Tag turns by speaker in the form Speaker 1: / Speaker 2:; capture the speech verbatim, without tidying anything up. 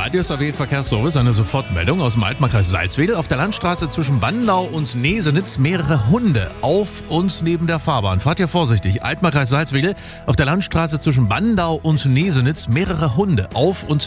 Speaker 1: hier ist der W Verkehrsservice, eine Sofortmeldung aus dem Altmarkkreis Salzwedel. Auf der Landstraße zwischen Bandau und Nesenitz mehrere Hunde auf und neben der Fahrbahn. Fahrt ihr vorsichtig. Altmarkkreis Salzwedel, auf der Landstraße zwischen Bandau und Nesenitz mehrere Hunde auf und